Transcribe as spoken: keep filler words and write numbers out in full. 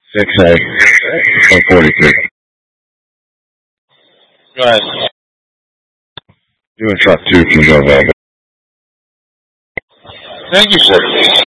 Six eight. One forty-three. Go ahead. Doing truck two, can go available. Thank you, sir.